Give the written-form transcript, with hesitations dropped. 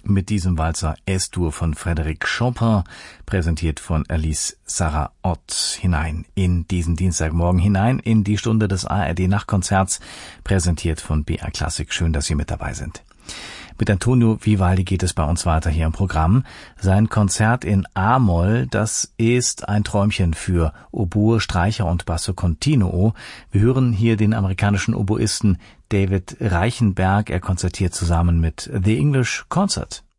mit diesem Walzer S-Dur von Frédéric Chopin, präsentiert von Alice Sarah Ott, hinein in diesen Dienstagmorgen, hinein in die Stunde des ARD-Nachtkonzerts, präsentiert von BR Classic. Schön, dass Sie mit dabei sind. Mit Antonio Vivaldi geht es bei uns weiter hier im Programm. Sein Konzert in A-Moll, das ist ein Träumchen für Oboe, Streicher und Basso Continuo. Wir hören hier den amerikanischen Oboisten David Reichenberg. Er konzertiert zusammen mit The English Concert.